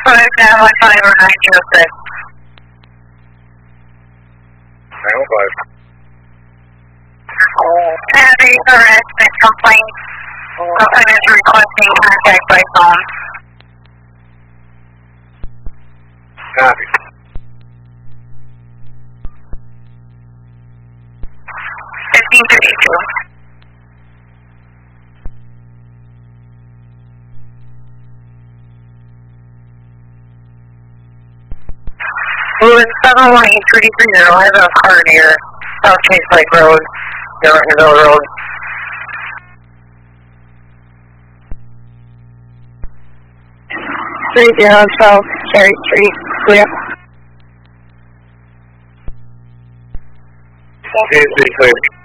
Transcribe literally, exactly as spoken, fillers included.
five nine one five or nine zero six. nine one five. Tabby, harassment complaint. Complaint is requesting contact by phone. Copy. fifteen thirty-two. Moving seven one eight three three zero, I have a car near South Chase Lake Road, Nortonville Road. Three zero South Cherry Street, clear. Okay, clear.